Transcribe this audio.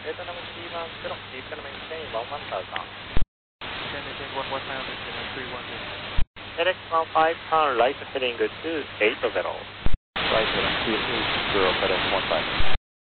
Vietnam C10, he's going to maintain 11,000. Can maintain what mile maintain at 310? FedEx 15, turn right heading to 80. Right heading to 80, FedEx 15.